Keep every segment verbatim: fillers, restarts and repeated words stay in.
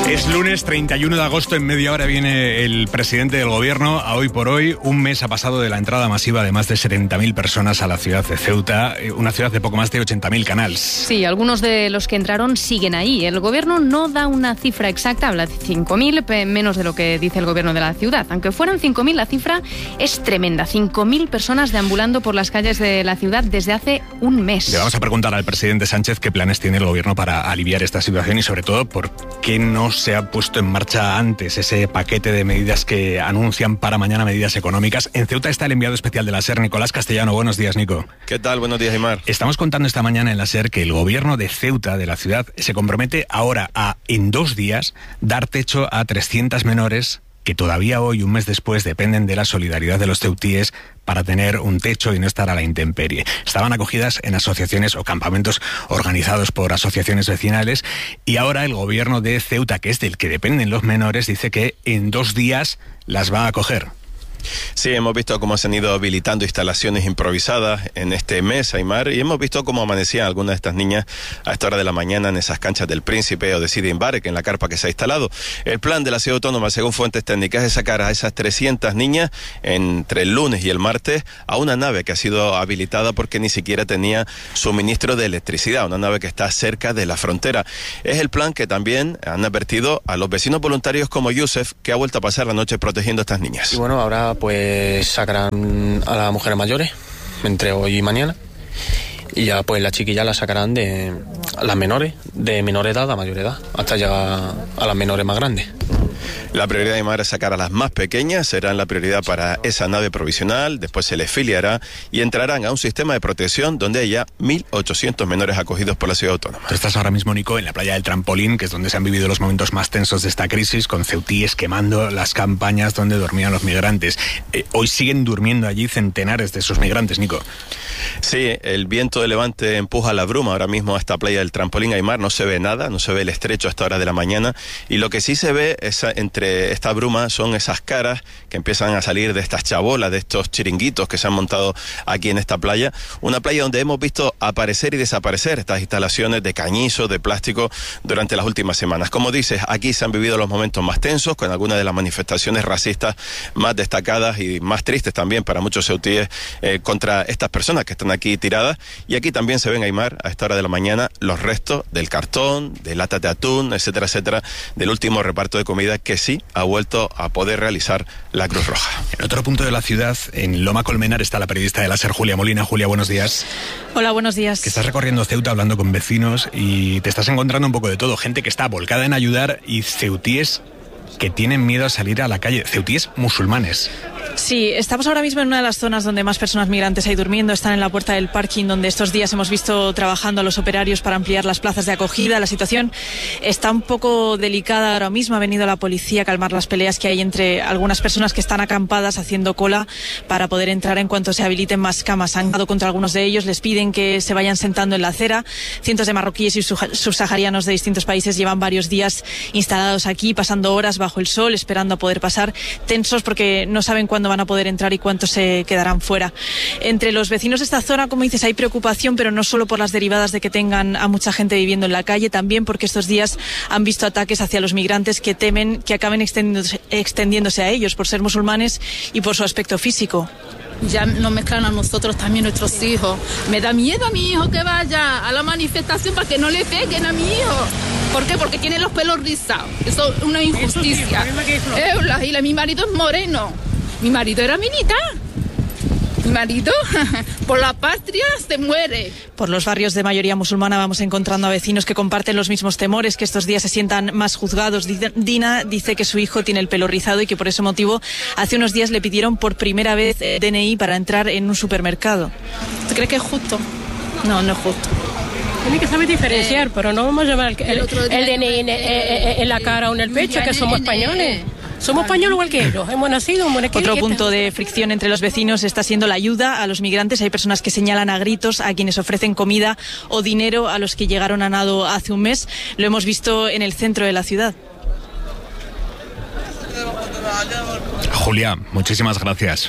Es lunes treinta y uno de agosto, en media hora viene el presidente del gobierno. A hoy por hoy, un mes ha pasado de la entrada masiva de más de setenta mil personas a la ciudad de Ceuta, una ciudad de poco más de ochenta mil canals. Sí, algunos de los que entraron siguen ahí. El gobierno no da una cifra exacta, habla de cinco mil, menos de lo que dice el gobierno de la ciudad. Aunque fueran cinco mil, la cifra es tremenda. cinco mil personas deambulando por las calles de la ciudad desde hace un mes. Le vamos a preguntar al presidente Sánchez qué planes tiene el gobierno para aliviar esta situación y, sobre todo, por qué no se ha puesto en marcha antes ese paquete de medidas que anuncian para mañana, medidas económicas. En Ceuta está el enviado especial de la SER, Nicolás Castellano. Buenos días, Nico. ¿Qué tal? Buenos días, Aimar. Estamos contando esta mañana en la SER que el gobierno de Ceuta, de la ciudad, se compromete ahora a, en dos días, dar techo a trescientas menores que todavía hoy, un mes después, dependen de la solidaridad de los ceutíes para tener un techo y no estar a la intemperie. Estaban acogidas en asociaciones o campamentos organizados por asociaciones vecinales, y ahora el gobierno de Ceuta, que es del que dependen los menores, dice que en dos días las va a acoger. Sí, hemos visto cómo se han ido habilitando instalaciones improvisadas en este mes, Aimar, y hemos visto cómo amanecían algunas de estas niñas a esta hora de la mañana en esas canchas del Príncipe o de Sidi Mbarek, en la carpa que se ha instalado. El plan de la ciudad autónoma, según fuentes técnicas, es sacar a esas trescientas niñas entre el lunes y el martes a una nave que ha sido habilitada porque ni siquiera tenía suministro de electricidad, una nave que está cerca de la frontera. Es el plan que también han advertido a los vecinos voluntarios como Yusef, que ha vuelto a pasar la noche protegiendo a estas niñas. Y bueno, ahora pues sacarán a las mujeres mayores entre hoy y mañana, y ya pues las chiquillas las sacarán de a las menores, de menor edad a mayor edad, hasta llegar a las menores más grandes. La prioridad de Aimar es sacar a las más pequeñas, serán la prioridad para esa nave provisional, después se les filiará y entrarán a un sistema de protección donde haya mil ochocientos menores acogidos por la ciudad autónoma. Tú estás ahora mismo, Nico, en la playa del Trampolín, que es donde se han vivido los momentos más tensos de esta crisis, con ceutíes quemando las campañas donde dormían los migrantes. Eh, hoy siguen durmiendo allí centenares de esos migrantes, Nico. Sí, el viento de levante empuja la bruma ahora mismo a esta playa del Trampolín, Aimar. No se ve nada, no se ve el estrecho a esta hora de la mañana, y lo que sí se ve es, entre esta bruma son esas caras que empiezan a salir de estas chabolas, de estos chiringuitos que se han montado aquí en esta playa, una playa donde hemos visto aparecer y desaparecer estas instalaciones de cañizo, de plástico durante las últimas semanas. Como dices, aquí se han vivido los momentos más tensos, con algunas de las manifestaciones racistas más destacadas y más tristes también para muchos ceutíes eh, contra estas personas que están aquí tiradas, y aquí también se ven, Aimar, a esta hora de la mañana, los restos del cartón, de latas de atún, etcétera, etcétera, del último reparto de comida que sí ha vuelto a poder realizar la Cruz Roja. En otro punto de la ciudad, en Loma Colmenar, está la periodista de la SER, Julia Molina. Julia, buenos días. Hola, buenos días. Que estás recorriendo Ceuta hablando con vecinos y te estás encontrando un poco de todo, gente que está volcada en ayudar y ceutíes que tienen miedo a salir a la calle, ceutíes musulmanes. Sí, estamos ahora mismo en una de las zonas donde más personas migrantes hay durmiendo. Están en la puerta del parking, donde estos días hemos visto trabajando a los operarios para ampliar las plazas de acogida. La situación está un poco delicada ahora mismo. Ha venido la policía a calmar las peleas que hay entre algunas personas que están acampadas haciendo cola para poder entrar en cuanto se habiliten más camas. Han dado contra algunos de ellos, les piden que se vayan sentando en la acera. Cientos de marroquíes y subsaharianos de distintos países llevan varios días instalados aquí, pasando horas bajo el sol, esperando a poder pasar, tensos porque no saben cuándo van a poder entrar y cuántos se quedarán fuera. Entre los vecinos de esta zona, como dices, hay preocupación, pero no solo por las derivadas de que tengan a mucha gente viviendo en la calle, también porque estos días han visto ataques hacia los migrantes que temen que acaben extendiéndose, extendiéndose a ellos por ser musulmanes y por su aspecto físico. Ya nos mezclan a nosotros también, nuestros hijos. Me da miedo a mi hijo que vaya a la manifestación para que no le peguen a mi hijo. ¿Por qué? Porque tiene los pelos rizados. Eso es una injusticia. Eh, y la, mi marido es moreno. Mi marido era militar. Mi marido, por la patria, se muere. Por los barrios de mayoría musulmana vamos encontrando a vecinos que comparten los mismos temores, que estos días se sientan más juzgados. Dina dice que su hijo tiene el pelo rizado y que por ese motivo hace unos días le pidieron por primera vez D N I para entrar en un supermercado. ¿Tú crees que es justo? No, no es justo. Tiene que saber diferenciar, eh, pero no vamos a llevar el, el, el, el D N I en, en, en la cara o en el pecho, que somos españoles. Somos españoles igual que ellos, hemos nacido en Monequén. Otro punto de fricción entre los vecinos está siendo la ayuda a los migrantes. Hay personas que señalan a gritos a quienes ofrecen comida o dinero a los que llegaron a nado hace un mes. Lo hemos visto en el centro de la ciudad. Julia, muchísimas gracias.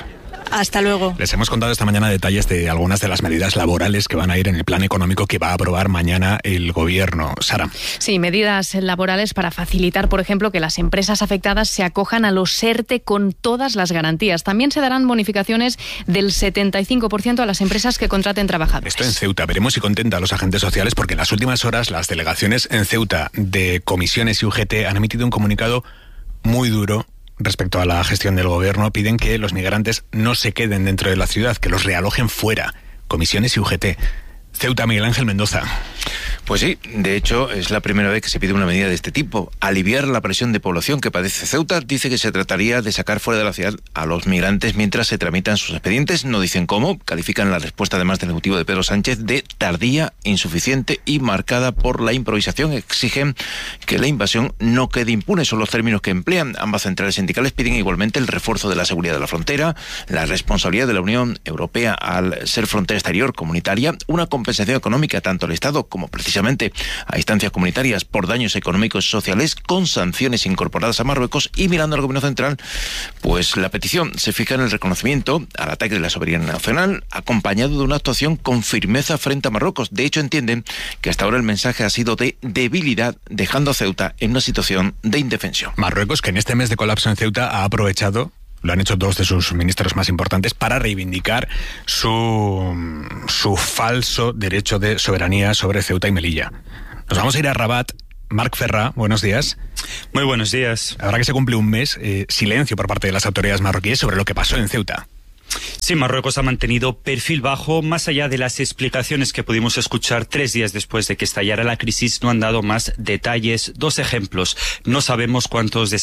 Hasta luego. Les hemos contado esta mañana detalles de algunas de las medidas laborales que van a ir en el plan económico que va a aprobar mañana el Gobierno. Sara. Sí, medidas laborales para facilitar, por ejemplo, que las empresas afectadas se acojan a los ERTE con todas las garantías. También se darán bonificaciones del setenta y cinco por ciento a las empresas que contraten trabajadores. Esto en Ceuta. Veremos si contenta a los agentes sociales, porque en las últimas horas las delegaciones en Ceuta de comisiones y U G T han emitido un comunicado muy duro respecto a la gestión del Gobierno. Piden que los migrantes no se queden dentro de la ciudad, que los realojen fuera. Comisiones y U G T. Ceuta, Miguel Ángel Mendoza. Pues sí, de hecho es la primera vez que se pide una medida de este tipo. Aliviar la presión de población que padece Ceuta. Dice que se trataría de sacar fuera de la ciudad a los migrantes mientras se tramitan sus expedientes. No dicen cómo. Califican la respuesta además del Ejecutivo de Pedro Sánchez de tardía, insuficiente y marcada por la improvisación. Exigen que la invasión no quede impune. Son los términos que emplean. Ambas centrales sindicales piden igualmente el refuerzo de la seguridad de la frontera, la responsabilidad de la Unión Europea al ser frontera exterior comunitaria, una compensación económica tanto al Estado como precisamente a instancias comunitarias por daños económicos y sociales, con sanciones incorporadas a Marruecos. Y mirando al Gobierno central, pues la petición se fija en el reconocimiento al ataque de la soberanía nacional, acompañado de una actuación con firmeza frente a Marruecos. De hecho, entienden que hasta ahora el mensaje ha sido de debilidad, dejando a Ceuta en una situación de indefensión. Marruecos, que en este mes de colapso en Ceuta ha aprovechado, lo han hecho dos de sus ministros más importantes, para reivindicar su, su falso derecho de soberanía sobre Ceuta y Melilla. Nos vamos a ir a Rabat. Marc Ferrà, buenos días. Muy buenos días. Ahora que se cumple un mes, eh, silencio por parte de las autoridades marroquíes sobre lo que pasó en Ceuta. Sí, Marruecos ha mantenido perfil bajo. Más allá de las explicaciones que pudimos escuchar tres días después de que estallara la crisis, no han dado más detalles. Dos ejemplos. No sabemos cuántos